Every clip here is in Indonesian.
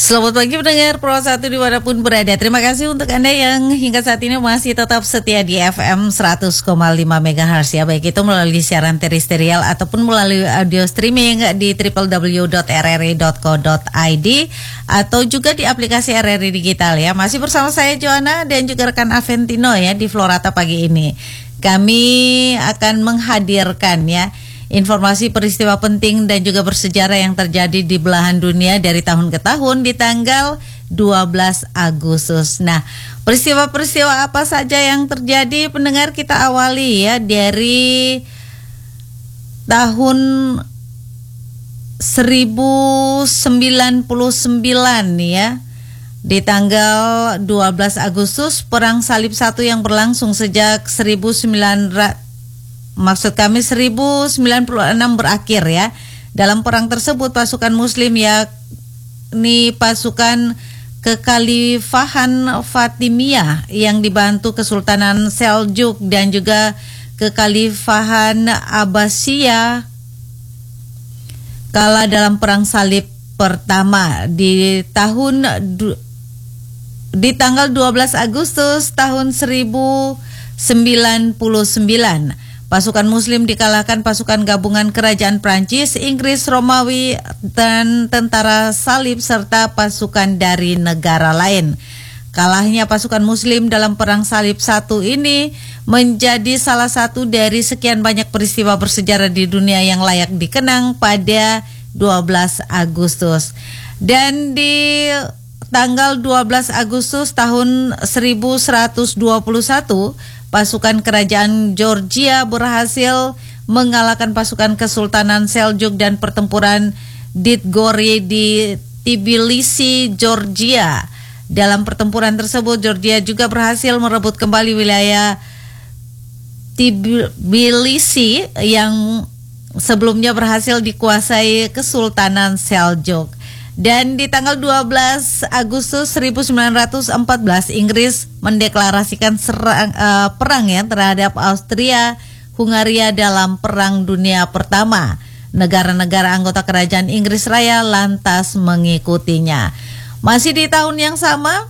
Selamat pagi pendengar Pro 1 dimanapun berada. Terima kasih untuk Anda yang hingga saat ini masih tetap setia di FM 100,5 MHz ya. Baik itu melalui siaran terestrial ataupun melalui audio streaming di www.rri.co.id atau juga di aplikasi RRI Digital ya. Masih bersama saya Joanna dan juga rekan Aventino ya di Florata pagi ini. Kami akan menghadirkan ya informasi peristiwa penting dan juga bersejarah yang terjadi di belahan dunia dari tahun ke tahun di tanggal 12 Agustus. Nah, peristiwa-peristiwa apa saja yang terjadi pendengar, kita awali ya dari tahun 1099 ya. Di tanggal 12 Agustus Perang Salib I yang berlangsung sejak 1096 berakhir ya. Dalam perang tersebut pasukan muslim yakni pasukan Kekhalifahan Fatimiyah yang dibantu Kesultanan Seljuk dan juga Kekhalifahan Abbasiyah kalah dalam perang salib pertama di tanggal 12 Agustus tahun 1099. Pasukan muslim dikalahkan pasukan gabungan kerajaan Prancis, Inggris, Romawi, dan tentara salib serta pasukan dari negara lain. Kalahnya pasukan muslim dalam perang salib I ini menjadi salah satu dari sekian banyak peristiwa bersejarah di dunia yang layak dikenang pada 12 Agustus. Dan di tanggal 12 Agustus tahun 1121 pasukan kerajaan Georgia berhasil mengalahkan pasukan Kesultanan Seljuk dan pertempuran Ditgori di Tbilisi, Georgia. Dalam pertempuran tersebut, Georgia juga berhasil merebut kembali wilayah Tbilisi yang sebelumnya berhasil dikuasai Kesultanan Seljuk. Dan di tanggal 12 Agustus 1914 Inggris mendeklarasikan perang ya terhadap Austria Hungaria dalam Perang Dunia Pertama. Negara-negara anggota kerajaan Inggris Raya lantas mengikutinya. Masih di tahun yang sama,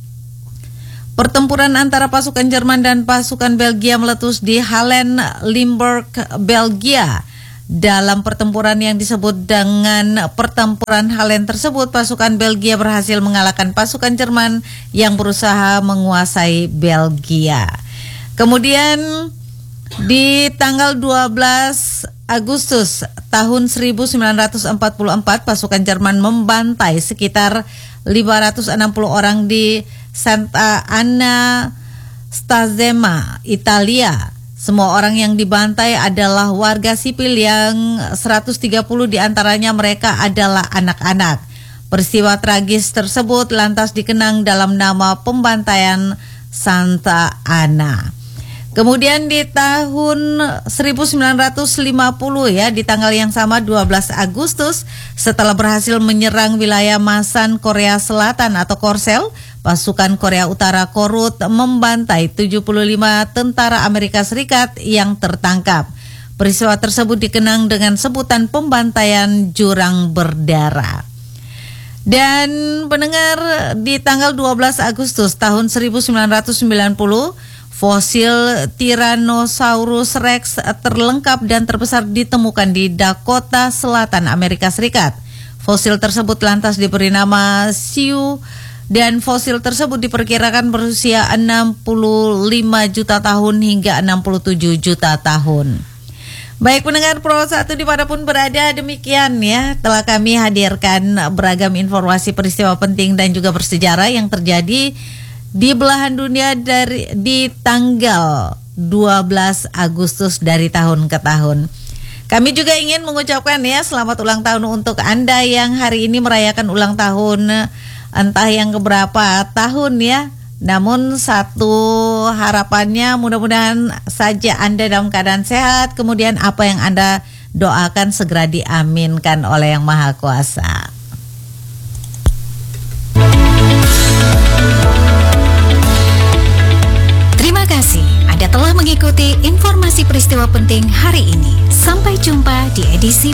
pertempuran antara pasukan Jerman dan pasukan Belgia meletus di Hallen, Limburg, Belgia. Dalam pertempuran yang disebut dengan pertempuran Hallen tersebut, pasukan Belgia berhasil mengalahkan pasukan Jerman yang berusaha menguasai Belgia. Kemudian di tanggal 12 Agustus tahun 1944, pasukan Jerman membantai sekitar 560 orang di Santa Anna Stazema, Italia. Semua orang yang dibantai adalah warga sipil yang 130 diantaranya mereka adalah anak-anak. Peristiwa tragis tersebut lantas dikenang dalam nama pembantaian Santa Anna. Kemudian di tahun 1950 ya, di tanggal yang sama 12 Agustus, setelah berhasil menyerang wilayah Masan Korea Selatan atau Korsel, pasukan Korea Utara Korut membantai 75 tentara Amerika Serikat yang tertangkap. Peristiwa tersebut dikenang dengan sebutan pembantaian jurang berdarah. Dan pendengar, di tanggal 12 Agustus tahun 1990, fosil Tyrannosaurus Rex terlengkap dan terbesar ditemukan di Dakota Selatan, Amerika Serikat. Fosil tersebut lantas diberi nama Sioux dan fosil tersebut diperkirakan berusia 65 juta tahun hingga 67 juta tahun. Baik pendengar Pro 1 dimanapun berada, demikian ya telah kami hadirkan beragam informasi peristiwa penting dan juga bersejarah yang terjadi di belahan dunia di tanggal 12 Agustus dari tahun ke tahun. Kami juga ingin mengucapkan ya selamat ulang tahun untuk Anda yang hari ini merayakan ulang tahun entah yang keberapa tahun ya. Namun satu harapannya mudah-mudahan saja Anda dalam keadaan sehat, kemudian apa yang Anda doakan segera diaminkan oleh Yang Maha Kuasa. Terima kasih Anda telah mengikuti informasi peristiwa penting hari ini. Sampai jumpa di edisi